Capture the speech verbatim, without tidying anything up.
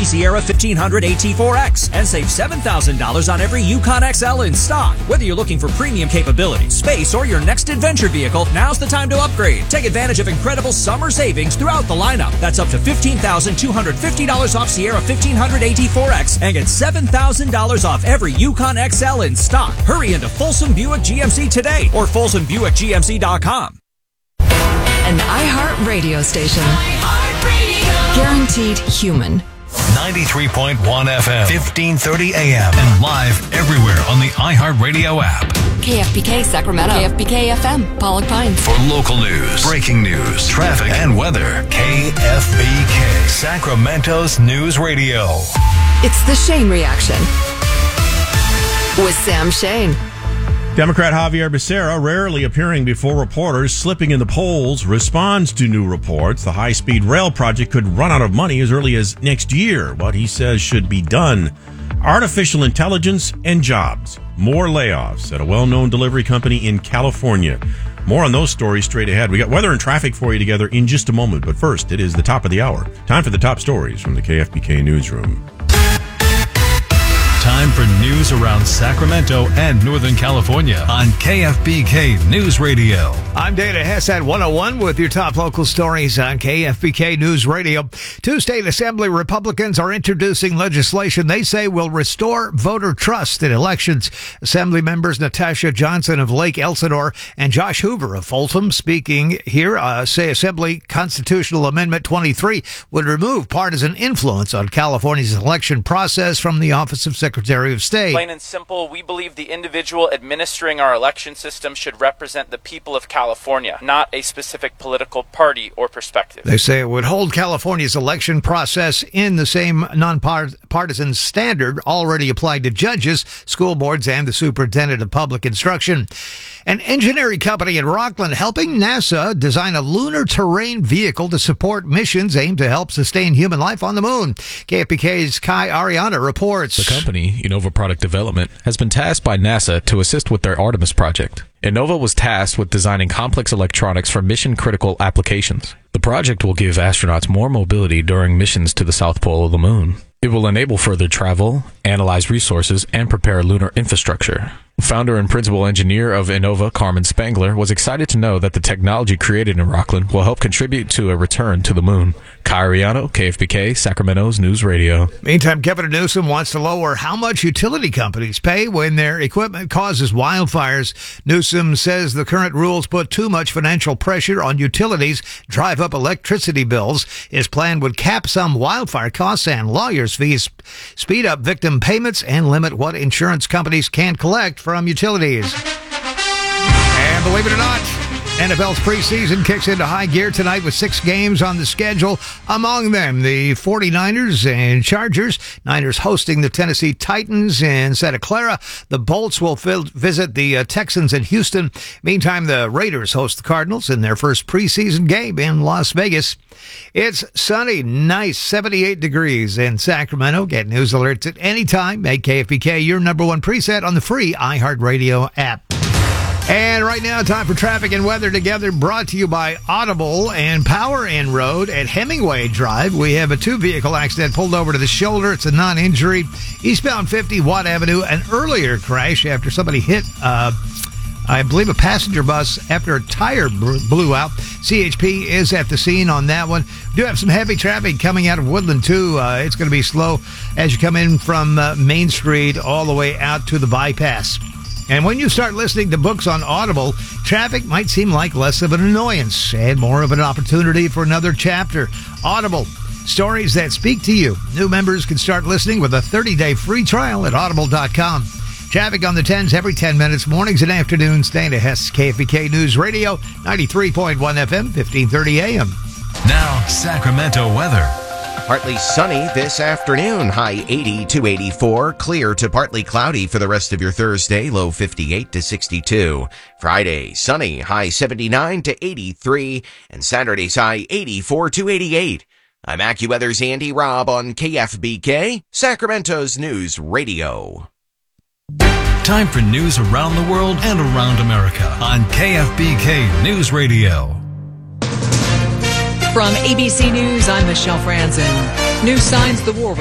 Chevy Sierra fifteen hundred A T four X and save seven thousand dollars on every Yukon X L in stock. Whether you're looking for premium capability, space, or your next adventure vehicle, now's the time to upgrade. Take advantage of incredible summer savings throughout the lineup. That's up to fifteen thousand two hundred fifty dollars off Sierra fifteen hundred A T four X and get seven thousand dollars off every Yukon X L in stock. Hurry into Folsom Buick G M C today or folsom buick g m c dot com. An iHeart radio station. iHeart Radio. Guaranteed human. ninety-three point one F M, fifteen thirty A M, and live everywhere on the iHeart Radio app. K F B K Sacramento. K F B K F M, Pollock Pines. For local news, breaking news, traffic, and weather, K F B K, Sacramento's News Radio. It's the Shane Reaction with Sam Shane. Democrat Javier Becerra, rarely appearing before reporters, slipping in the polls, responds to new reports. The high-speed rail project could run out of money as early as next year. What he says should be done. Artificial intelligence and jobs. More layoffs at a well-known delivery company in California. More on those stories straight ahead. We got weather and traffic for you together in just a moment. But first, it is the top of the hour. Time for the top stories from the K F B K newsroom. Time for news around Sacramento and Northern California on K F B K News Radio. I'm Dana Hess at one oh one with your top local stories on K F B K News Radio. Two state assembly Republicans are introducing legislation they say will restore voter trust in elections. Assembly members Natasha Johnson of Lake Elsinore and Josh Hoover of Folsom, speaking here, uh, say Assembly Constitutional Amendment twenty-three would remove partisan influence on California's election process from the Office of Secretary Secretary of State. Plain and simple, we believe the individual administering our election system should represent the people of California, not a specific political party or perspective. They say it would hold California's election process in the same nonpartisan standard already applied to judges, school boards, and the superintendent of public instruction. An engineering company in Rockland helping NASA design a lunar terrain vehicle to support missions aimed to help sustain human life on the moon. K F B K's Kai Ariana reports. The company, Innova Product Development, has been tasked by NASA to assist with their Artemis project. Innova was tasked with designing complex electronics for mission-critical applications. The project will give astronauts more mobility during missions to the South Pole of the Moon. It will enable further travel, analyze resources, and prepare lunar infrastructure. Founder and principal engineer of Innova, Carmen Spangler, was excited to know that the technology created in Rockland will help contribute to a return to the moon. Kai Ariano, K F B K, Sacramento's News Radio. Meantime, Governor Newsom wants to lower how much utility companies pay when their equipment causes wildfires. Newsom says the current rules put too much financial pressure on utilities, drive up electricity bills. His plan would cap some wildfire costs and lawyers' fees, speed up victim payments, and limit what insurance companies can collect from utilities. And believe it or not, N F L's preseason kicks into high gear tonight with six games on the schedule. Among them, the forty-niners and Chargers. Niners hosting the Tennessee Titans in Santa Clara. The Bolts will visit the uh, Texans in Houston. Meantime, the Raiders host the Cardinals in their first preseason game in Las Vegas. It's sunny, nice, seventy-eight degrees in Sacramento. Get news alerts at any time. Make K F B K your number one preset on the free iHeartRadio app. And right now, time for traffic and weather together, brought to you by Audible and Power Inn Road at Hemingway Drive. We have a two-vehicle accident pulled over to the shoulder. It's a non-injury. Eastbound fifty Watt Avenue, an earlier crash after somebody hit, uh, I believe, a passenger bus after a tire blew out. C H P is at the scene on that one. We do have some heavy traffic coming out of Woodland, too. Uh, it's going to be slow as you come in from uh, Main Street all the way out to the bypass. And when you start listening to books on Audible, traffic might seem like less of an annoyance and more of an opportunity for another chapter. Audible, stories that speak to you. New members can start listening with a thirty-day free trial at audible dot com. Traffic on the tens every ten minutes, mornings and afternoons. Dana Hess, K F B K News Radio, ninety-three point one F M, fifteen thirty A M. Now, Sacramento weather. Partly sunny this afternoon, high eighty to eighty-four. Clear to partly cloudy for the rest of your Thursday, low fifty-eight to sixty-two. Friday, sunny, high seventy-nine to eighty-three. And Saturday's high eighty-four to eighty-eight. I'm AccuWeather's Andy Robb on K F B K, Sacramento's News Radio. Time for news around the world and around America on K F B K News Radio. From A B C News, I'm Michelle Franzen. New signs the war with